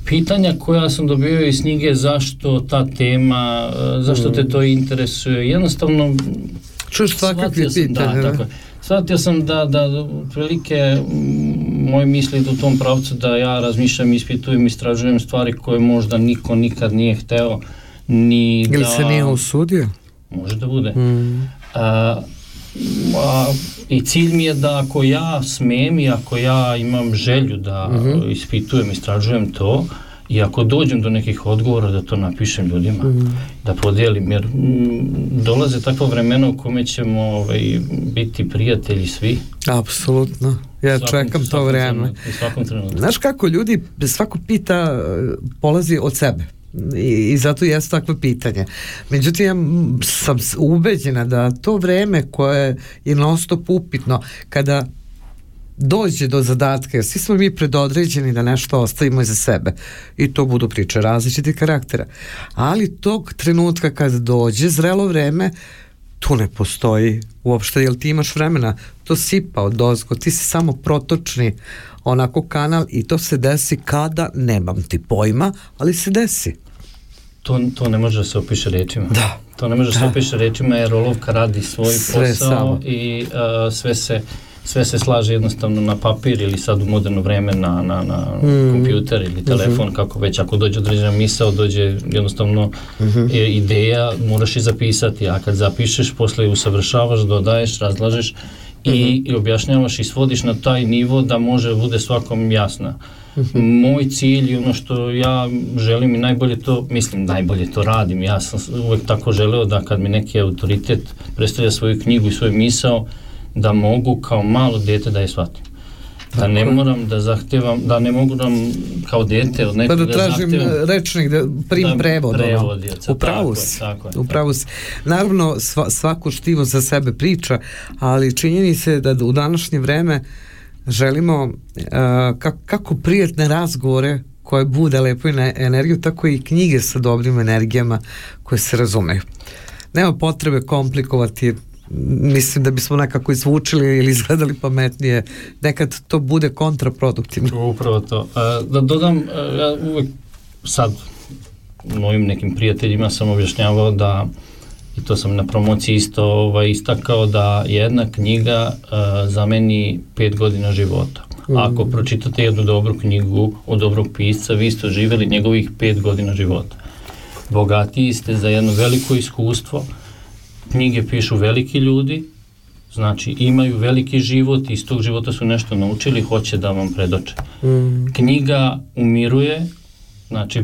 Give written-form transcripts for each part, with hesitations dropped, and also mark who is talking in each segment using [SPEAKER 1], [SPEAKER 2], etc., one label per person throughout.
[SPEAKER 1] pitanja koja sam dobio iz knjige, zašto ta tema, zašto te to interesuje, jednostavno
[SPEAKER 2] čuš svakakve pitanja.
[SPEAKER 1] Shvatio sam da otprilike moje misli idu u tom pravcu da ja razmišljam, ispitujem, istražujem stvari koje možda niko nikad nije hteo ni da...
[SPEAKER 2] Ili se nije usudio?
[SPEAKER 1] Može da bude. I cilj mi je da ako ja smem i ako ja imam želju da ispitujem, istražujem to i ako dođem do nekih odgovora da to napišem ljudima, da podijelim, jer dolaze takva vremena u kome ćemo biti prijatelji svi.
[SPEAKER 2] Apsolutno. Ja čekam to vreme. Znaš kako ljudi, svako pita, polazi od sebe. I zato jesu takve pitanje. Međutim, ja sam ubeđena da to vreme koje je non stop upitno, kada dođe do zadatka, jer svi smo mi predodređeni da nešto ostavimo iza sebe i to budu priče različitih karaktera, ali tog trenutka kad dođe zrelo vreme, tu ne postoji uopšte, jer ti imaš vremena, to sipa od dozgo, ti si samo protočni onako kanal i to se desi kada, nemam ti pojma, ali se desi.
[SPEAKER 1] To ne može da se opiše rečima.
[SPEAKER 2] Da.
[SPEAKER 1] To ne može da se opiše rečima, jer olovka radi svoj
[SPEAKER 2] sve
[SPEAKER 1] posao
[SPEAKER 2] samo.
[SPEAKER 1] I sve se slaže jednostavno na papir ili sad u moderno vreme na kompjuter ili telefon, kako već, ako dođe određena misao, dođe jednostavno ideja, moraš i zapisati, a kad zapišeš, posle usavršavaš, dodaješ, razlažeš i objašnjavaš i svodiš na taj nivo da može bude svakom jasna. Moj cilj i ono što ja želim i najbolje to radim, ja sam uvek tako želeo da kad mi neki autoritet predstavlja svoju knjigu i svoju misao, da mogu kao malo dete da je shvatim. Da ne moram da zahtevam, da ne mogu nam kao dete od nekog
[SPEAKER 2] da tražim rečnik, prevod. Upravo si. Naravno, svako štivo za sebe priča, ali činjeni se da u današnje vreme želimo kako prijatne razgovore koje bude lepo energiju, tako i knjige sa dobrim energijama koje se razumeju. Nema potrebe komplikovati, mislim da bismo nekako izvučili ili izgledali pametnije, nekad to bude kontraproduktivno.
[SPEAKER 1] Upravo to. Da dodam, ja uvek sad mojim nekim prijateljima sam objašnjavao da, i to sam na promociji isto istakao, da jedna knjiga zameni 5 godina života. Ako pročitate jednu dobru knjigu od dobrog pisca, vi ste živjeli njegovih 5 godina života. Bogatiji ste za jedno veliko iskustvo. Knjige pišu veliki ljudi, znači imaju veliki život i iz tog života su nešto naučili, hoće da vam predoče. Knjiga umiruje, znači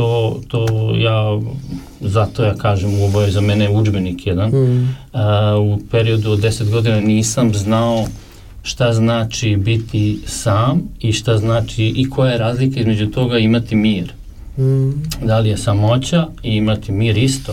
[SPEAKER 1] zato ja kažem, ovo je za mene udžbenik jedan. U periodu od 10 godina nisam znao šta znači biti sam i šta znači i koja je razlika između toga imati mir. Da li je samoća i imati mir isto?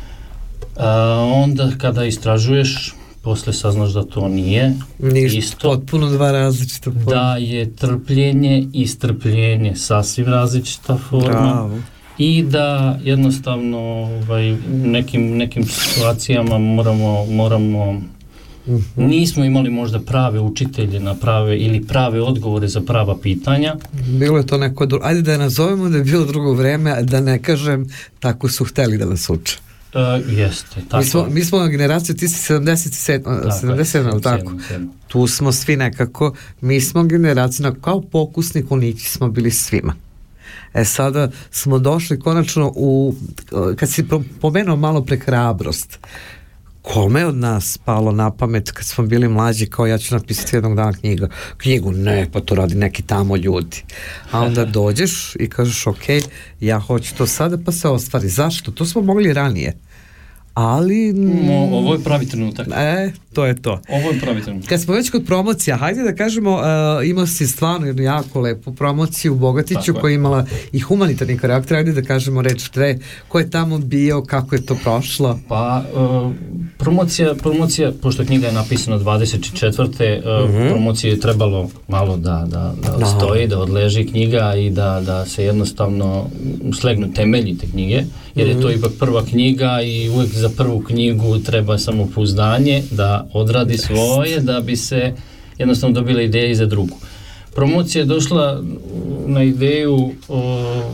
[SPEAKER 1] Onda kada istražuješ, posle saznaš da to nije isto.
[SPEAKER 2] Potpuno dva različita forma.
[SPEAKER 1] Da je trpljenje i strpljenje sasvim različita forma. Bravo. I da jednostavno u nekim situacijama moramo nismo imali možda prave učitelje na prave ili prave odgovore za prava pitanja.
[SPEAKER 2] Bilo je to neko ajde da je nazovemo da je bilo drugo vreme, da ne kažem tako su hteli da vas uče.
[SPEAKER 1] Jeste, tako.
[SPEAKER 2] Mi smo generacija, ti si 77, ali tako? Tu smo svi nekako, mi smo generacija, kao pokusni kunići smo bili svima. Sada smo došli konačno kad si pomenuo malo pre hrabrost, kome od nas palo na pamet kad smo bili mlađi kao ja ću napisati jednog dana knjigu, ne, pa to radi neki tamo ljudi, a onda dođeš i kažeš ok, ja hoću to sada, pa se ostvari. Zašto? To smo mogli ranije, ali
[SPEAKER 1] ovo je pravi trenutak.
[SPEAKER 2] To je to.
[SPEAKER 1] Ovo je pravi trenutak.
[SPEAKER 2] Kad smo već kod promocija, hajde da kažemo, imao si stvarno jednu jako lepu promociju u Bogatiću koja je imala i humanitarni karakter, hajde da kažemo reč dve, ko je tamo bio, kako je to prošlo?
[SPEAKER 1] Pa, promocija, pošto knjiga je napisana 24. Promocije je trebalo malo da stoji, da odleži knjiga i da se jednostavno slegnu temelji te knjige, jer je to ipak prva knjiga i uvek za prvu knjigu treba samopouzdanje da odradi svoje, da bi se jednostavno dobila ideja i za drugu. Promocija je došla na ideju